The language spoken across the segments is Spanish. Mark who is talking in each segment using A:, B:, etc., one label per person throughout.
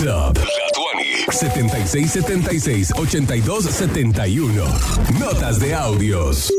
A: WhatsApp 7676-8271. Notas de audios.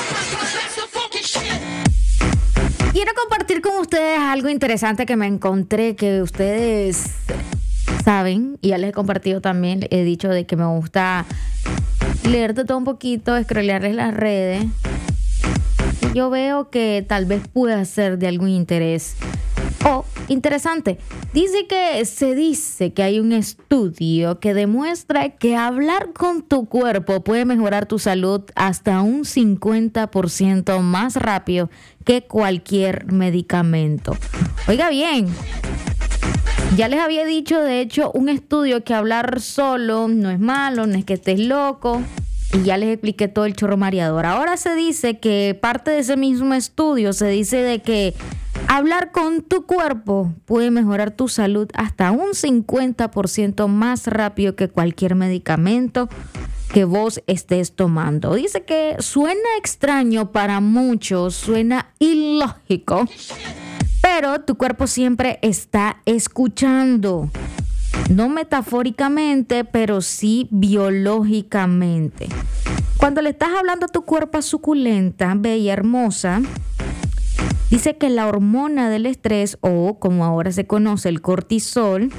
B: Quiero compartir con ustedes algo interesante que me encontré, que ustedes saben, y ya les he compartido también, he dicho de que me gusta leer de todo un poquito, scrollearles las redes. Y yo veo que tal vez pueda ser de algún interés o interesante. Se dice que hay un estudio que demuestra que hablar con tu cuerpo puede mejorar tu salud hasta un 50% más rápido que cualquier medicamento. Oiga bien, ya les había dicho, de hecho, un estudio que hablar solo no es malo, no es que estés loco. Y ya les expliqué todo el chorro mareador. Ahora se dice que parte de ese mismo estudio se dice de que hablar con tu cuerpo puede mejorar tu salud hasta un 50% más rápido que cualquier medicamento que vos estés tomando. Dice que suena extraño para muchos, suena ilógico, pero tu cuerpo siempre está escuchando. No metafóricamente, pero sí biológicamente. Cuando le estás hablando a tu cuerpo suculenta, bella, hermosa, dice que la hormona del estrés, o como ahora se conoce, el cortisol,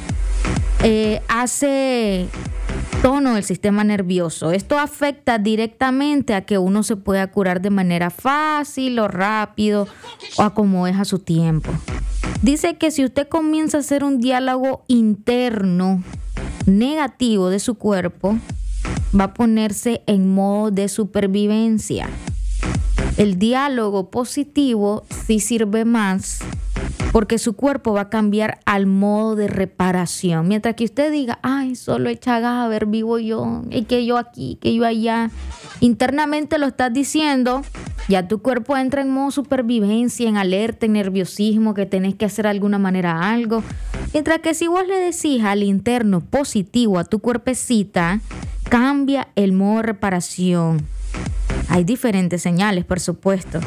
B: hace tono del sistema nervioso. Esto afecta directamente a que uno se pueda curar de manera fácil o rápido o a como es a su tiempo. Dice que si usted comienza a hacer un diálogo interno negativo de su cuerpo, va a ponerse en modo de supervivencia. El diálogo positivo sí sirve más porque su cuerpo va a cambiar al modo de reparación. Mientras que usted diga, ay, solo echa gas, a ver, vivo yo, y que yo aquí, que yo allá. Internamente lo estás diciendo, ya tu cuerpo entra en modo supervivencia, en alerta, en nerviosismo, que tenés que hacer de alguna manera algo. Mientras que si vos le decís al interno positivo a tu cuerpecita, cambia el modo de reparación. Hay diferentes señales, por supuesto.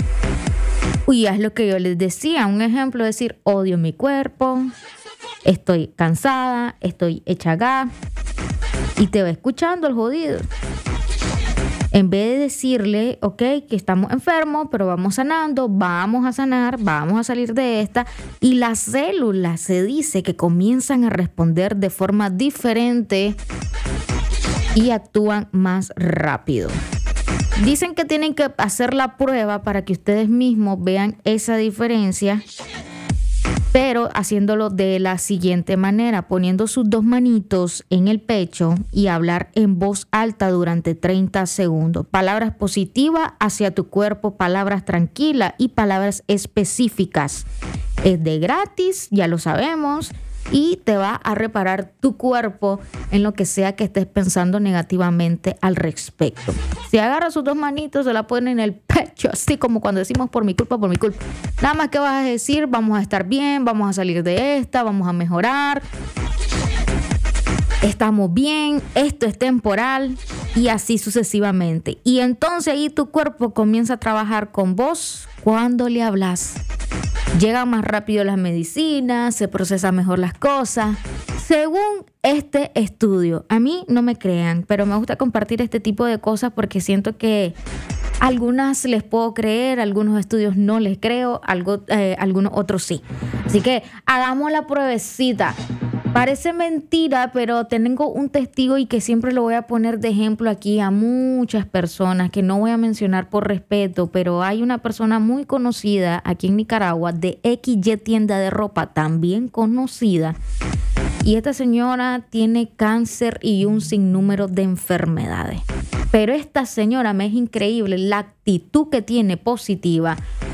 B: Y es lo que yo les decía, un ejemplo, decir, odio mi cuerpo, estoy cansada, estoy hecha gas, y te va escuchando el jodido. En vez de decirle, ok, que estamos enfermos, pero vamos sanando, vamos a sanar, vamos a salir de esta, y las células se dice que comienzan a responder de forma diferente y actúan más rápido. Dicen que tienen que hacer la prueba para que ustedes mismos vean esa diferencia, pero haciéndolo de la siguiente manera, poniendo sus dos manitos en el pecho y hablar en voz alta durante 30 segundos. Palabras positivas hacia tu cuerpo, palabras tranquilas y palabras específicas. Es de gratis, ya lo sabemos. Y te va a reparar tu cuerpo en lo que sea que estés pensando negativamente al respecto. Si agarras sus dos manitos, se la ponen en el pecho, así como cuando decimos por mi culpa, por mi culpa. Nada más que vas a decir, vamos a estar bien, vamos a salir de esta, vamos a mejorar. Estamos bien, esto es temporal y así sucesivamente. Y entonces ahí tu cuerpo comienza a trabajar con vos cuando le hablas. Llegan más rápido las medicinas, se procesan mejor las cosas. Según este estudio, a mí no me crean, pero me gusta compartir este tipo de cosas porque siento que algunas les puedo creer, algunos estudios no les creo, algunos otros sí. Así que hagamos la pruebecita. Parece mentira, pero tengo un testigo y que siempre lo voy a poner de ejemplo aquí a muchas personas que no voy a mencionar por respeto, pero hay una persona muy conocida aquí en Nicaragua de XY tienda de ropa, también conocida. Y esta señora tiene cáncer y un sinnúmero de enfermedades. Pero esta señora me es increíble la actitud que tiene positiva.